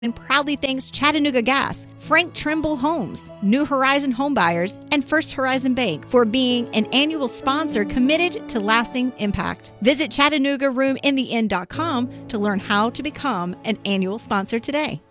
and proudly thanks Chattanooga Gas, Frank Trimble Homes, New Horizon Homebuyers, and First Horizon Bank for being an annual sponsor committed to lasting impact. Visit ChattanoogaRoomInTheInn.com to learn how to become an annual sponsor today.